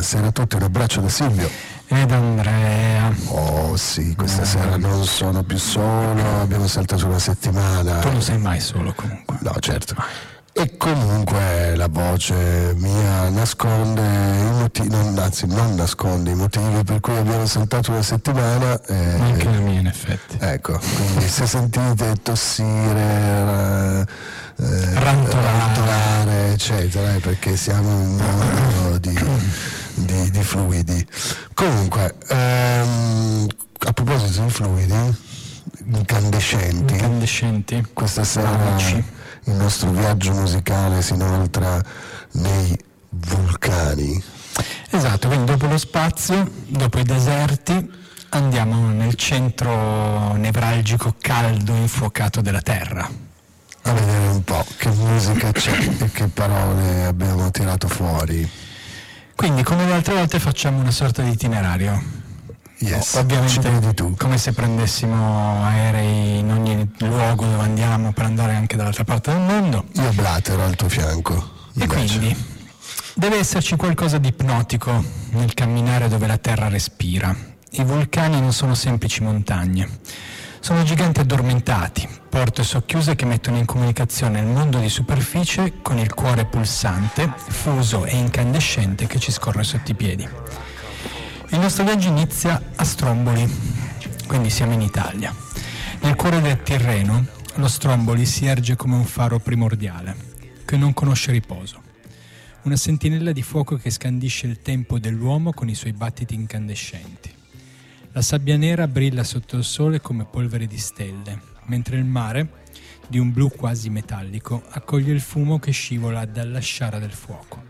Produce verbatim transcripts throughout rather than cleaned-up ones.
buonasera a tutti, un abbraccio da Silvio ed Andrea. Oh sì, questa eh. sera non sono più solo, abbiamo saltato una settimana. Tu non sei mai solo comunque. No, certo. E comunque la voce mia nasconde i motivi, non, anzi non nasconde i motivi per cui abbiamo saltato una settimana. Eh, Anche la mia in effetti. Ecco, quindi se sentite tossire, eh, rantolare. rantolare, eccetera, perché siamo in un mondo di, di, di fluidi. Comunque, ehm, a proposito di fluidi, incandescenti, incandescenti. questa sera Magici. Il nostro viaggio musicale si inoltra nei vulcani. Esatto, quindi dopo lo spazio, dopo i deserti, andiamo nel centro nevralgico caldo infuocato della Terra. A vedere un po' che musica c'è e che parole abbiamo tirato fuori. Quindi, come le altre volte, facciamo una sorta di itinerario. Yes, ovviamente tu. Come se prendessimo aerei in ogni luogo dove andiamo per andare anche dall'altra parte del mondo. Io blatero al tuo fianco. E invece. Quindi deve esserci qualcosa di ipnotico nel camminare dove la terra respira. I vulcani non sono semplici montagne, sono giganti addormentati, porte socchiuse che mettono in comunicazione il mondo di superficie con il cuore pulsante, fuso e incandescente che ci scorre sotto i piedi. Il nostro viaggio inizia a Stromboli, quindi siamo in Italia. Nel cuore del Tirreno, lo Stromboli si erge come un faro primordiale, che non conosce riposo. Una sentinella di fuoco che scandisce il tempo dell'uomo con i suoi battiti incandescenti. La sabbia nera brilla sotto il sole come polvere di stelle, mentre il mare, di un blu quasi metallico, accoglie il fumo che scivola dalla sciara del fuoco.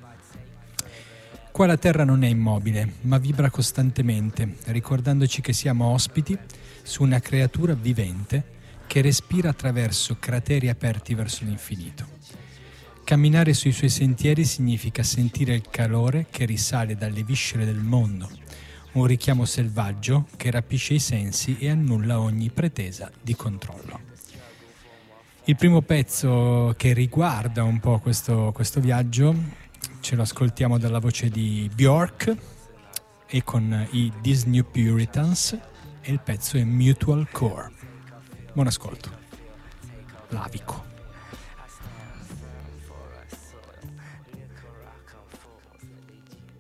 Qua la terra non è immobile, ma vibra costantemente, ricordandoci che siamo ospiti su una creatura vivente che respira attraverso crateri aperti verso l'infinito. Camminare sui suoi sentieri significa sentire il calore che risale dalle viscere del mondo, un richiamo selvaggio che rapisce i sensi e annulla ogni pretesa di controllo. Il primo pezzo che riguarda un po' questo, questo viaggio ce lo ascoltiamo dalla voce di Bjork e con i These New Puritans e il pezzo è Mutual Core. Buon ascolto. Lavico.